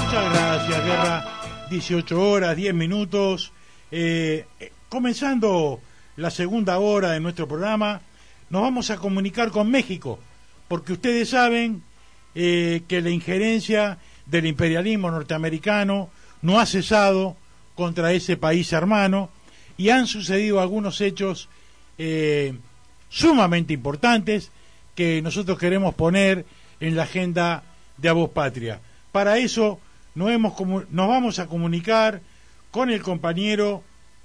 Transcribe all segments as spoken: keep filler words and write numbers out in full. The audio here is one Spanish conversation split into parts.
Muchas gracias, Guerra. dieciocho horas, diez minutos. Eh, comenzando la segunda hora de nuestro programa, nos vamos a comunicar con México, porque ustedes saben eh, que la injerencia del imperialismo norteamericano no ha cesado contra ese país hermano y han sucedido algunos hechos eh, sumamente importantes que nosotros queremos poner en la agenda de A Voz Patria. Para eso nos, hemos, nos vamos a comunicar con el compañero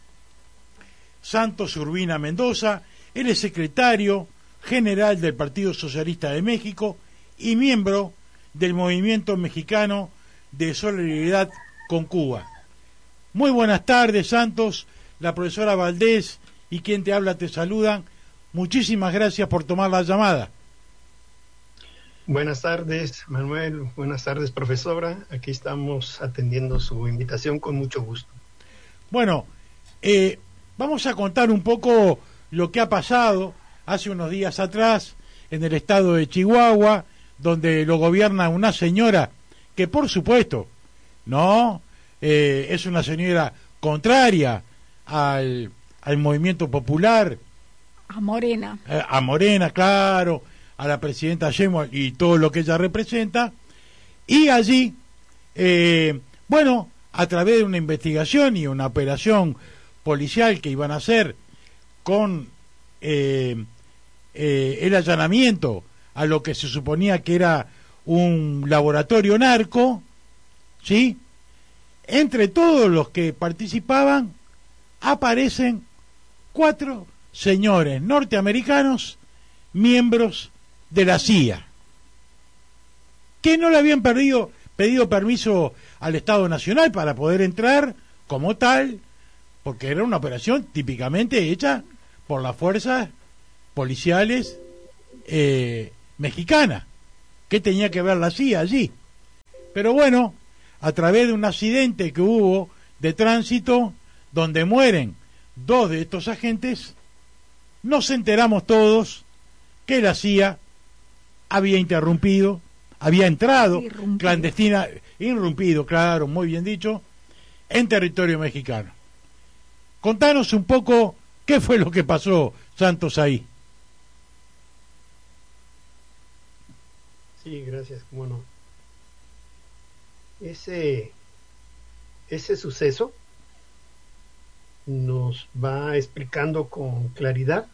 Santos Urbina Mendoza. Él es secretario general del Partido Socialista de México y miembro del Movimiento Mexicano de Solidaridad con Cuba. Muy buenas tardes, Santos. La profesora Valdés y quien te habla te saludan. Muchísimas gracias por tomar la llamada. Buenas tardes, Manuel. Buenas tardes, profesora. Aquí estamos atendiendo su invitación con mucho gusto. Bueno, eh, vamos a contar un poco lo que ha pasado hace unos días atrás en el estado de Chihuahua, donde lo gobierna una señora que, por supuesto, no eh, es una señora contraria al, al movimiento popular. A Morena. Eh, a Morena, claro, a la presidenta Sheinbaum y todo lo que ella representa. Y allí, eh, bueno, a través de una investigación y una operación policial que iban a hacer con eh, eh, el allanamiento a lo que se suponía que era un laboratorio narco, ¿sí? Entre todos los que participaban aparecen cuatro señores norteamericanos miembros de la C I A que no le habían perdido, pedido permiso al Estado Nacional para poder entrar como tal, porque era una operación típicamente hecha por las fuerzas policiales eh, mexicanas. ¿Qué tenía que ver la C I A allí? Pero bueno, a través de un accidente que hubo de tránsito donde mueren dos de estos agentes, nos enteramos todos que la C I A había interrumpido, había entrado irrumpido. clandestina, irrumpido, claro, muy bien dicho, en territorio mexicano. Contanos un poco qué fue lo que pasó, Santos, ahí. Sí, gracias, cómo no. Ese, ese suceso nos va explicando con claridad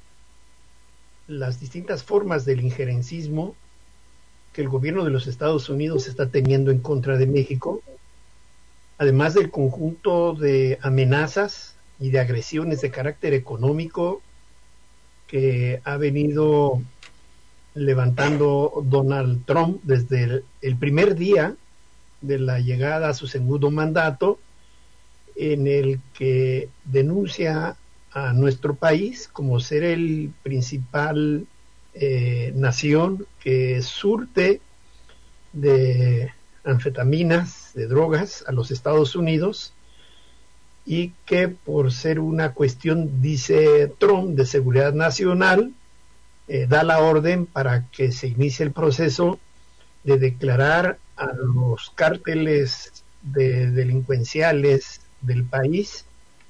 las distintas formas del injerencismo que el gobierno de los Estados Unidos está teniendo en contra de México, además del conjunto de amenazas y de agresiones de carácter económico que ha venido levantando Donald Trump desde el, el primer día de la llegada a su segundo mandato, en el que denuncia a nuestro país como ser el principal eh, nación que surte de anfetaminas, de drogas a los Estados Unidos, y que por ser una cuestión, dice Trump, de seguridad nacional, eh, da la orden para que se inicie el proceso de declarar a los cárteles de delincuenciales del país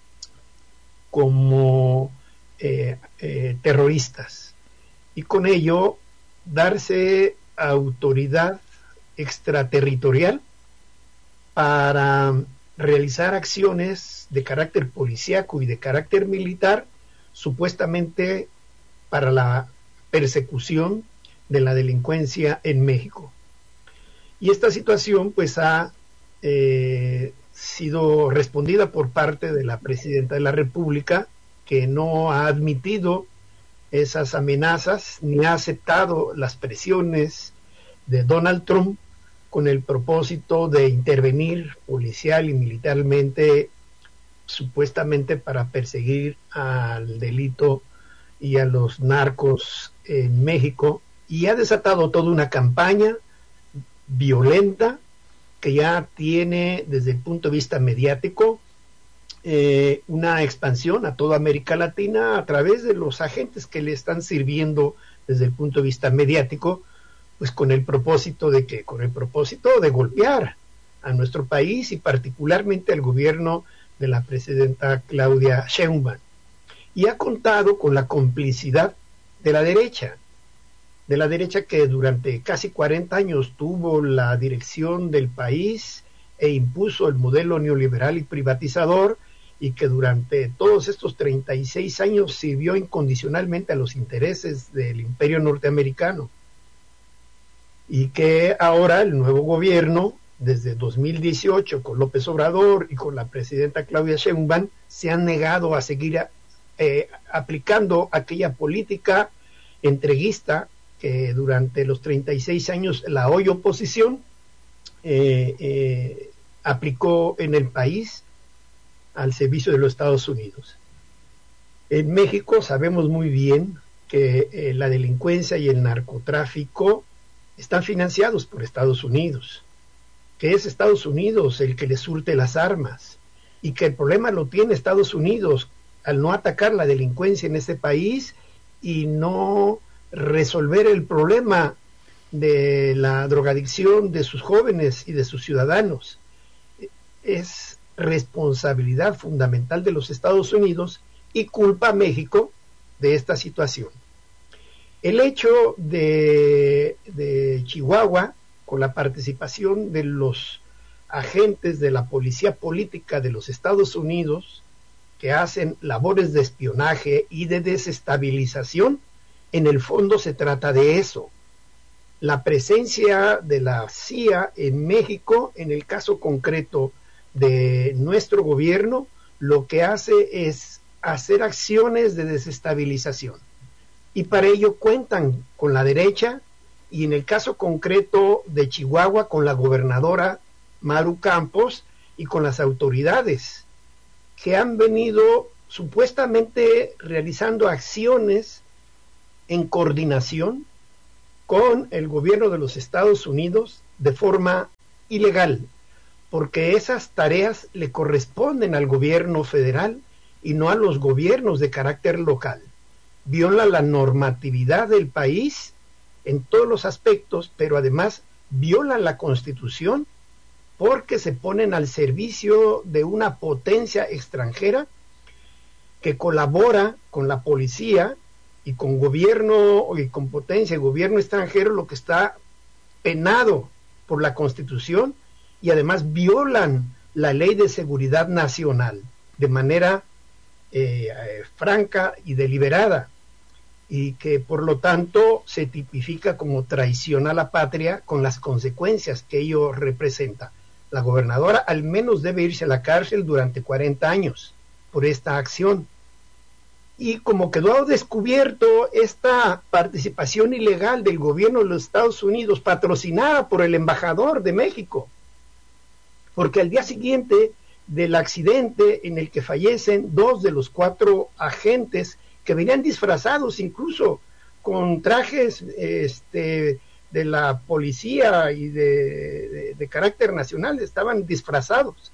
como eh, eh, terroristas, y con ello darse autoridad extraterritorial para realizar acciones de carácter policíaco y de carácter militar, supuestamente para la persecución de la delincuencia en México. Y esta situación pues ha eh, sido respondida por parte de la presidenta de la República, que no ha admitido esas amenazas ni ha aceptado las presiones de Donald Trump con el propósito de intervenir policial y militarmente, supuestamente para perseguir al delito y a los narcos en México, y ha desatado toda una campaña violenta que ya tiene desde el punto de vista mediático eh, una expansión a toda América Latina a través de los agentes que le están sirviendo desde el punto de vista mediático, pues con el propósito de que, con el propósito de golpear a nuestro país y particularmente al gobierno de la presidenta Claudia Sheinbaum. Y ha contado con la complicidad de la derecha, de la derecha que durante casi cuarenta años tuvo la dirección del país e impuso el modelo neoliberal y privatizador, y que durante todos estos treinta y seis años sirvió incondicionalmente a los intereses del imperio norteamericano. Y que ahora el nuevo gobierno, desde dos mil dieciocho, con López Obrador y con la presidenta Claudia Sheinbaum, se han negado a seguir eh, aplicando aquella política entreguista que durante los treinta y seis años la hoy oposición eh, eh, aplicó en el país al servicio de los Estados Unidos. En México sabemos muy bien que eh, la delincuencia y el narcotráfico están financiados por Estados Unidos, que es Estados Unidos el que les surte las armas, y que el problema lo tiene Estados Unidos al no atacar la delincuencia en este país y no resolver el problema de la drogadicción de sus jóvenes y de sus ciudadanos. Es responsabilidad fundamental de los Estados Unidos y culpa a México de esta situación. El hecho de, de Chihuahua, con la participación de los agentes de la policía política de los Estados Unidos, que hacen labores de espionaje y de desestabilización, en el fondo se trata de eso. La presencia de la C I A en México, en el caso concreto de nuestro gobierno, lo que hace es hacer acciones de desestabilización. Y para ello cuentan con la derecha, y en el caso concreto de Chihuahua, con la gobernadora Maru Campos y con las autoridades que han venido supuestamente realizando acciones en coordinación con el gobierno de los Estados Unidos de forma ilegal, porque esas tareas le corresponden al gobierno federal y no a los gobiernos de carácter local. Viola la normatividad del país en todos los aspectos, pero además viola la Constitución porque se ponen al servicio de una potencia extranjera que colabora con la policía y con gobierno y con potencia y gobierno extranjero, lo que está penado por la Constitución, y además violan la Ley de Seguridad Nacional de manera eh, eh, franca y deliberada, y que por lo tanto se tipifica como traición a la patria con las consecuencias que ello representa. La gobernadora al menos debe irse a la cárcel durante cuarenta años por esta acción. Y como quedó descubierto esta participación ilegal del gobierno de los Estados Unidos, patrocinada por el embajador de México, porque al día siguiente del accidente en el que fallecen dos de los cuatro agentes que venían disfrazados incluso con trajes este, de la policía y de, de, de carácter nacional, estaban disfrazados.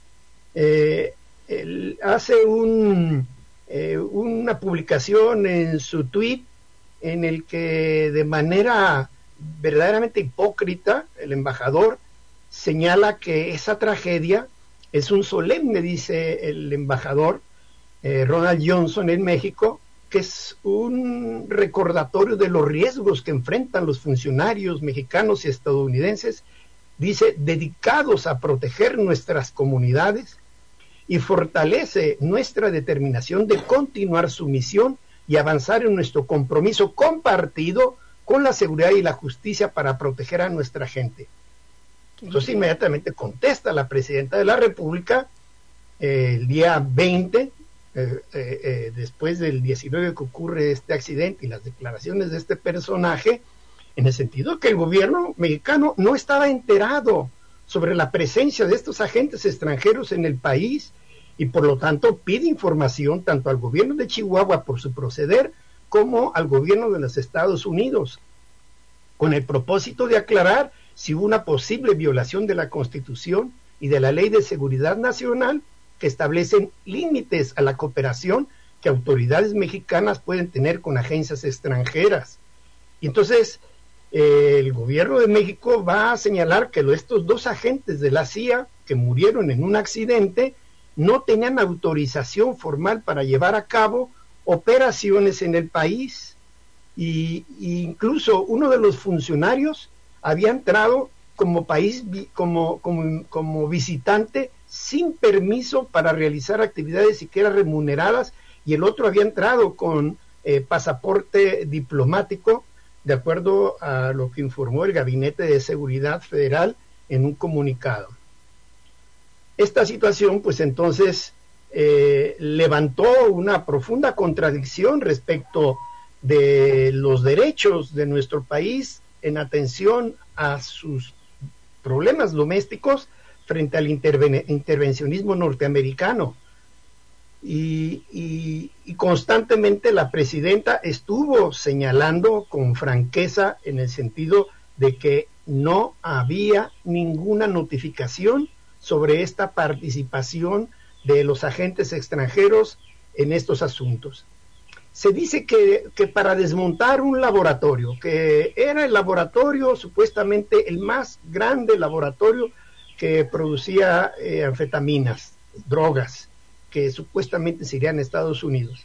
Eh, él hace un, eh, una publicación en su tweet en el que de manera verdaderamente hipócrita el embajador señala que esa tragedia es un solemne, dice el embajador eh, Ronald Johnson en México, que es un recordatorio de los riesgos que enfrentan los funcionarios mexicanos y estadounidenses, dice, dedicados a proteger nuestras comunidades, y fortalece nuestra determinación de continuar su misión y avanzar en nuestro compromiso compartido con la seguridad y la justicia para proteger a nuestra gente. Entonces inmediatamente contesta la presidenta de la República eh, el día veinte, eh, eh, eh, después del diecinueve que ocurre este accidente y las declaraciones de este personaje, en el sentido que el gobierno mexicano no estaba enterado sobre la presencia de estos agentes extranjeros en el país, y por lo tanto pide información tanto al gobierno de Chihuahua por su proceder como al gobierno de los Estados Unidos, con el propósito de aclarar si hubo una posible violación de la Constitución y de la Ley de Seguridad Nacional, que establecen límites a la cooperación que autoridades mexicanas pueden tener con agencias extranjeras. Y entonces eh, el gobierno de México va a señalar que estos dos agentes de la C I A que murieron en un accidente no tenían autorización formal para llevar a cabo operaciones en el país, y, y incluso uno de los funcionarios había entrado como país como, como, como visitante sin permiso para realizar actividades siquiera remuneradas, y el otro había entrado con eh, pasaporte diplomático, de acuerdo a lo que informó el Gabinete de Seguridad Federal en un comunicado. Esta situación, pues entonces, eh, levantó una profunda contradicción respecto de los derechos de nuestro país en atención a sus problemas domésticos frente al interven intervencionismo norteamericano. Y, y, y constantemente la presidenta estuvo señalando con franqueza en el sentido de que no había ninguna notificación sobre esta participación de los agentes extranjeros en estos asuntos. Se dice que, que para desmontar un laboratorio, que era el laboratorio, supuestamente el más grande laboratorio que producía eh, anfetaminas, drogas, que supuestamente se irían a Estados Unidos.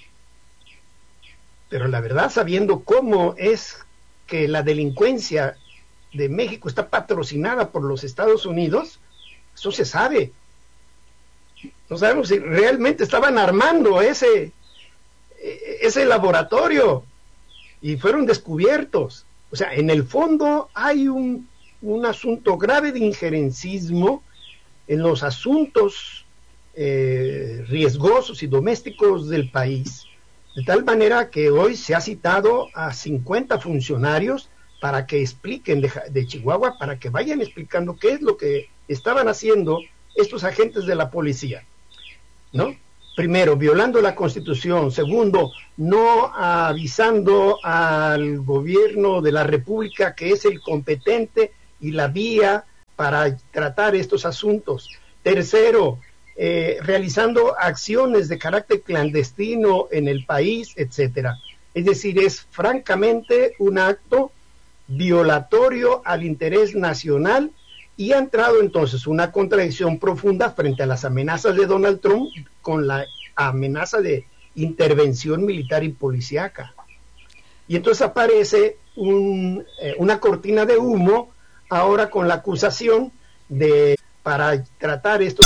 Pero la verdad, sabiendo cómo es que la delincuencia de México está patrocinada por los Estados Unidos, eso se sabe. No sabemos si realmente estaban armando ese, ese laboratorio y fueron descubiertos. O sea, en el fondo hay un, un asunto grave de injerencismo en los asuntos eh, riesgosos y domésticos del país, de tal manera que hoy se ha citado a cincuenta funcionarios para que expliquen de, de Chihuahua, para que vayan explicando qué es lo que estaban haciendo estos agentes de la policía, ¿no? Primero, violando la Constitución. Segundo, no avisando al gobierno de la República que es el competente y la vía para tratar estos asuntos. Tercero, eh, realizando acciones de carácter clandestino en el país, etcétera. Es decir, es francamente un acto violatorio al interés nacional, y ha entrado entonces una contradicción profunda frente a las amenazas de Donald Trump con la amenaza de intervención militar y policíaca. Y entonces aparece un, eh, una cortina de humo ahora con la acusación de, para tratar estos